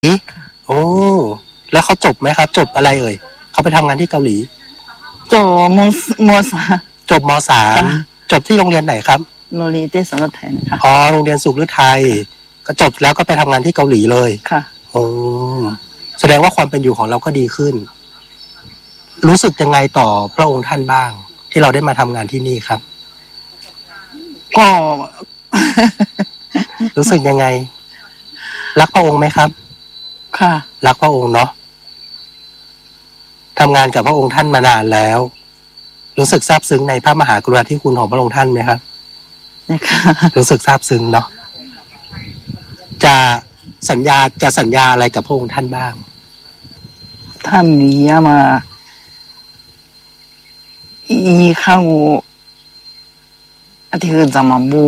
โอ้แล้วเขาจบไหมครับจบอะไรเอ่ยเขาไปทำงานที่เกาหลีจบมสามจบมสามจบที่โรงเรียนไหนครับโรงเรียนเทศบาลไทยนะคะอ๋อโรงเรียนสุขฤทัยก็จบแล้วก็ไปทำงานที่เกาหลีเลยค่ะโอ้แสดงว่าความเป็นอยู่ของเราก็ดีขึ้นรู้สึกยังไงต่อพระองค์ท่านบ้างที่เราได้มาทำงานที่นี่ครับก็รู้สึกยังไงรักพระองค์ไหมครับค่ะรักพระองค์เนาะทำงานกับพระองค์ท่านมานานแล้วรู้สึกซาบซึ้งในพระมหากรุณาธิคุณของพระองค์ท่านไหมครับนะคะรู้สึกซาบซึ้งเนาะจะสัญญาอะไรกับพระองค์ท่านบ้างท่านนี้มาอีข้างอาทิตย์จะมาบู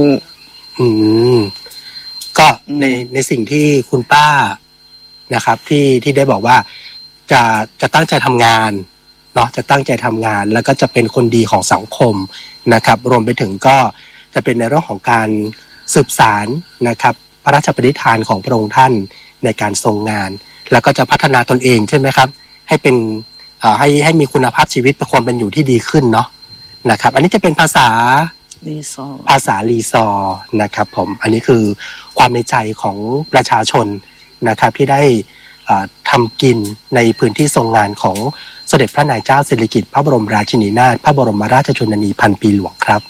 ก็ในสิ่งที่คุณป้านะครับที่ได้บอกว่าจะตั้งใจทำงานเนาะจะตั้งใจทำงานแล้วก็จะเป็นคนดีของสังคมนะครับรวมไปถึงก็จะเป็นในเรื่องของการสืบสารนะครับพระราชปณิธานของพระองค์ท่านในการทรงงานแล้วก็จะพัฒนาตนเองใช่ไหมครับให้เป็นให้มีคุณภาพชีวิตเป็นความเป็นอยู่ที่ดีขึ้นเนาะนะครับอันนี้จะเป็นภาษาลีซอร์นะครับผมอันนี้คือความในใจของประชาชนนะครับที่ได้ทำกินในพื้นที่ทรงงานของเสด็จพระนายเจ้าสิริกิติ์พระบรมราชินีนาถพระบรมราชชนนีพันปีหลวงครับ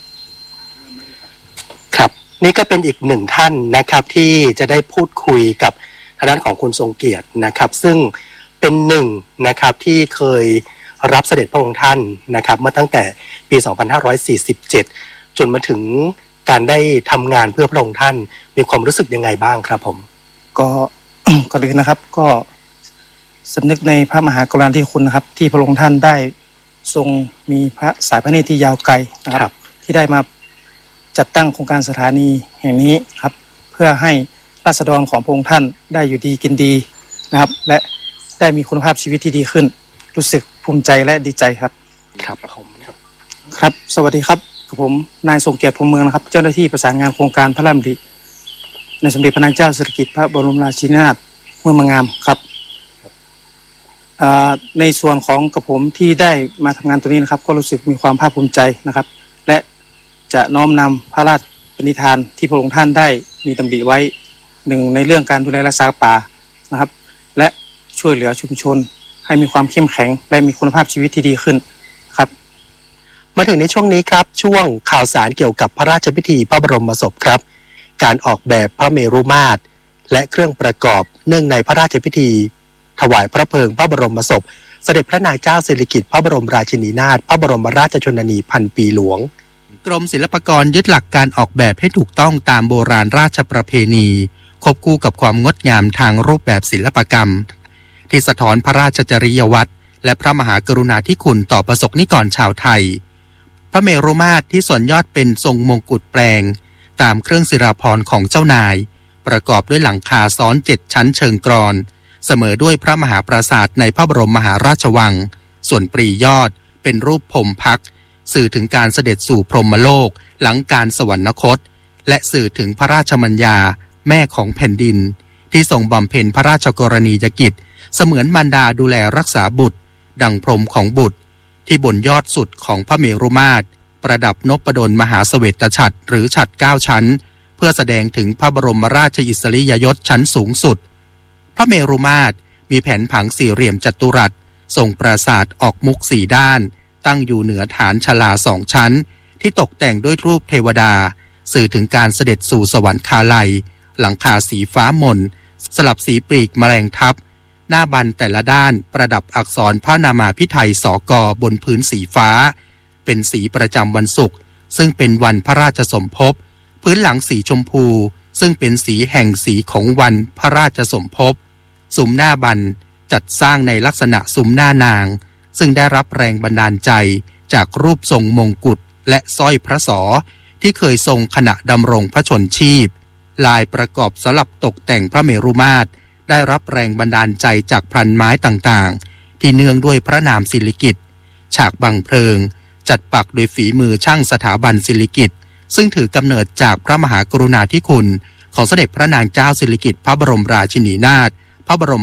ครับนี่ก็เป็นอีกหนึ่งท่านนะครับที่จะได้พูดคุยกับทางด้านของคุณทรงเกียรตินะครับซึ่งเป็นหนึ่งนะครับที่เคยรับเสด็จพระองค์ท่านนะครับเมื่อตั้งแต่ปี 2547 จนมาถึงการได้ทำงานเพื่อพระองค์ท่านมีความรู้สึกยังไงบ้างครับผมก็ก่อนอื่นนะครับก็สำนึกในพระมหากรุณาธิคุณนะครับที่พระองค์ท่านได้ทรงมีพระสายพระเนตรที่ยาวไกลนะครับที่ได้มาจัดตั้งโครงการสถานีแห่งนี้ครับเพื่อให้ราษฎรของพระองค์ท่านได้อยู่ดีกินดีนะครับและได้มีคุณภาพชีวิตที่ดีขึ้นรู้สึกภูมิใจและดีใจครับครับสวัสดีครับผมนายทรงเกียรติพรหมเมืองนะครับเจ้าหน้าที่ประสานงานโครงการพระราชดำริในสมเด็จพระนางเจ้าสิริกิติ์พระบรมราชินีนาถเมืองบางงามครับในส่วนของกระผมที่ได้มาทำงานตัวนี้นะครับก็รู้สึกมีความภาคภูมิใจนะครับและจะน้อมนำพระราชปณิธานที่พระองค์ท่านได้มีดำริไว้หนึ่งในเรื่องการดูแลรักษาป่านะครับและช่วยเหลือชุมชนให้มีความเข้มแข็งและมีคุณภาพชีวิตที่ดีขึ้นครับมาถึงในช่วงนี้ครับช่วงข่าวสารเกี่ยวกับพระราชพิธีพระบรมศพครับการออกแบบพระเมรุมาตรและเครื่องประกอบเนื่องในพระราชพิธีถวายพระเพลิงพระบรมศพเสด็จพระนางเจ้าสิริกิติ์พระบรมราชินีนาถพระบรมราชชนนีพันปีหลวงกรมศิลปากรยึดหลักการออกแบบให้ถูกต้องตามโบราณราชประเพณีควบคู่กับความงดงามทางรูปแบบศิลปกรรมที่สะท้อนพระราชจริยวัตรและพระมหากรุณาธิคุณต่อประสบนิกรชาวไทยพระเมรุมาตรที่ส่วนยอดเป็นทรงมงกุฎแปลงตามเครื่องศิลาภรณ์ของเจ้านายประกอบด้วยหลังคาซ้อน7ชั้นเชิงกรอนเสมอด้วยพระมหาปราสาทในพระบรมมหาราชวังส่วนปรียอดเป็นรูปพรหมพักตร์สื่อถึงการเสด็จสู่พรหมโลกหลังการสวรรคตและสื่อถึงพระราชมัญญาแม่ของแผ่นดินที่ทรงบำเพ็ญพระราชกรณียกิจเสมือนมารดาดูแลรักษาบุตรดังพรหมของบุตรที่บนยอดสุดของพระเมรุมาตรประดับนพดลมหาเสวตฉัตรหรือฉัตร9ชั้นเพื่อแสดงถึงพระบรมราชอิสริยยศชั้นสูงสุดพระเมรุมาตรมีแผนผังสี่เหลี่ยมจัตุรัสทรงปราสาทออกมุก4ด้านตั้งอยู่เหนือฐานชลา2ชั้นที่ตกแต่งด้วยรูปเทวดาสื่อถึงการเสด็จสู่สวรรคาลัยหลังคาสีฟ้ามนสลับสีปลีกแมลงทับหน้าบันแต่ละด้านประดับอักษรพระนามาภิไธยสก.บนพื้นสีฟ้าเป็นสีประจำวันศุกร์ซึ่งเป็นวันพระราชสมภพพื้นหลังสีชมพูซึ่งเป็นสีแห่งสีของวันพระราชสมภพซุ้มหน้าบันจัดสร้างในลักษณะซุ้มหน้านางซึ่งได้รับแรงบันดาลใจจากรูปทรงมงกุฎและสร้อยพระศรที่เคยทรงขณะดำรงพระชนชีพลายประกอบสลับตกแต่งพระเมรุมาตรได้รับแรงบันดาลใจจากพลันไม้ต่างๆที่เนื่องด้วยพระนามสิริกิติ์ฉากบังเพลิงจัดปักโดยฝีมือช่างสถาบันสิริกิติ์ซึ่งถือกำเนิดจากพระมหากรุณาธิคุณของเสด็จพระนางเจ้าสิริกิติ์พระบรมราชินีนาถพระบรม